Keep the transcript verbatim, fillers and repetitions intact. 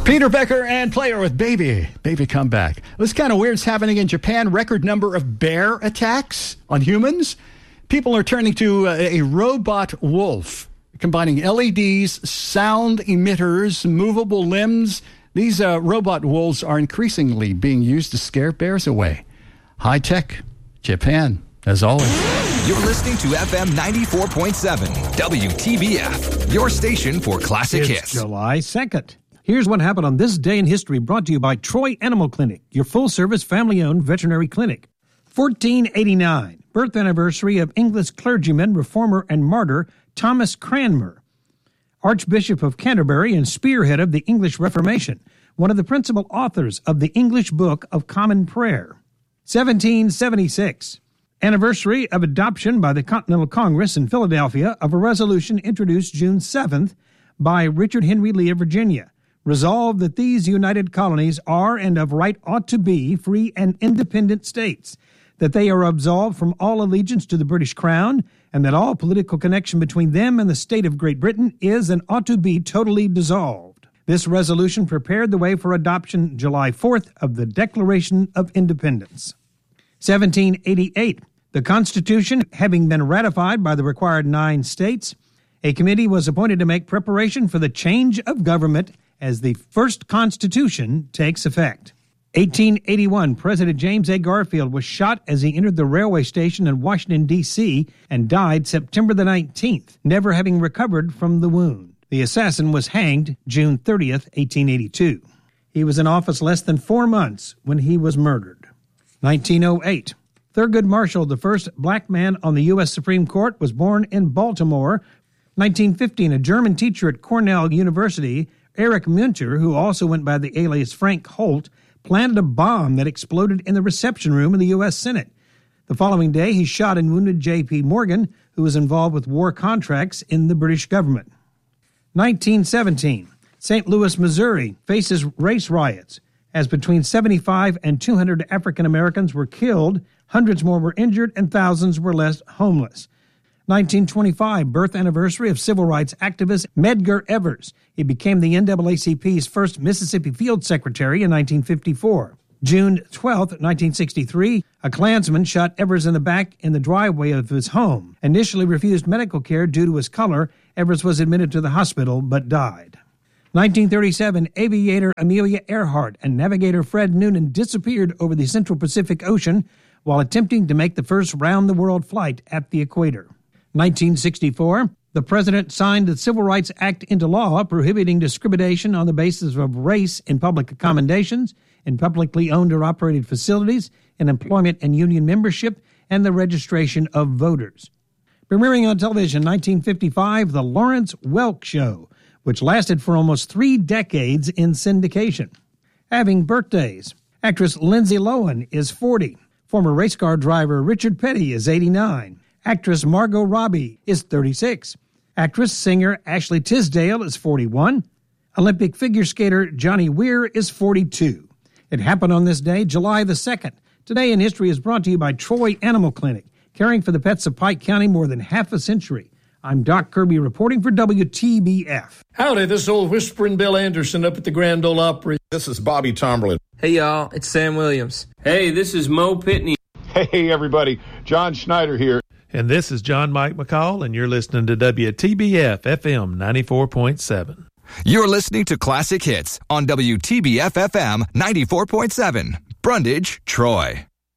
Peter Becker and Player with Baby. Baby Comeback. This kind of weird is happening in Japan. Record number of bear attacks on humans. People are turning to a, a robot wolf, combining L E Ds, sound emitters, movable limbs. These uh, robot wolves are increasingly being used to scare bears away. High tech, Japan, as always. You're listening to F M ninety-four point seven, W T B F, your station for classic it's hits. July second. Here's what happened on this day in history, brought to you by Troy Animal Clinic, your full-service, family-owned veterinary clinic. fourteen eighty-nine, birth anniversary of English clergyman, reformer, and martyr Thomas Cranmer, Archbishop of Canterbury and spearhead of the English Reformation, one of the principal authors of the English Book of Common Prayer. seventeen seventy-six, anniversary of adoption by the Continental Congress in Philadelphia of a resolution introduced June seventh by Richard Henry Lee of Virginia. Resolved that these united colonies are and of right ought to be free and independent states, that they are absolved from all allegiance to the British Crown, and that all political connection between them and the state of Great Britain is and ought to be totally dissolved. This resolution prepared the way for adoption July fourth of the Declaration of Independence. seventeen eighty-eight, the Constitution having been ratified by the required nine states, a committee was appointed to make preparation for the change of government as the first Constitution takes effect. eighteen eighty-one, President James A. Garfield was shot as he entered the railway station in Washington, D C, and died September the nineteenth, never having recovered from the wound. The assassin was hanged June thirtieth, eighteen eighty-two. He was in office less than four months when he was murdered. nineteen oh eight, Thurgood Marshall, the first black man on the U S Supreme Court, was born in Baltimore. nineteen fifteen, a German teacher at Cornell University, Erich Munter, who also went by the alias Frank Holt, planted a bomb that exploded in the reception room of the U S Senate. The following day, he shot and wounded J P Morgan, who was involved with war contracts in the British government. nineteen seventeen, Saint Louis, Missouri, faces race riots, as between seventy-five and two hundred African Americans were killed, hundreds more were injured, and thousands were left homeless. nineteen twenty-five, birth anniversary of civil rights activist Medgar Evers. He became the N double A C P's first Mississippi Field Secretary in nineteen fifty-four. June twelfth, nineteen sixty-three, a Klansman shot Evers in the back in the driveway of his home. Initially refused medical care due to his color, Evers was admitted to the hospital but died. nineteen thirty-seven, aviator Amelia Earhart and navigator Fred Noonan disappeared over the Central Pacific Ocean while attempting to make the first round-the-world flight at the equator. nineteen sixty-four, the President signed the Civil Rights Act into law, prohibiting discrimination on the basis of race in public accommodations, in publicly owned or operated facilities, in employment and union membership, and the registration of voters. Premiering on television nineteen fifty-five, The Lawrence Welk Show, which lasted for almost three decades in syndication. Having birthdays, actress Lindsay Lohan is forty. Former race car driver Richard Petty is eighty-nine. Actress Margot Robbie is thirty-six. Actress, singer Ashley Tisdale is forty-one. Olympic figure skater Johnny Weir is forty-two. It happened on this day, July the second. Today in History is brought to you by Troy Animal Clinic, caring for the pets of Pike County more than half a century. I'm Doc Kirby reporting for W T B F. Howdy, this is old Whispering Bill Anderson up at the Grand Ole Opry. This is Bobby Tomberlin. Hey, y'all, it's Sam Williams. Hey, this is Mo Pitney. Hey, everybody, John Schneider here. And this is John Mike McCall, and you're listening to W T B F F M ninety-four point seven. You're listening to Classic Hits on W T B F F M ninety-four point seven, Brundage, Troy.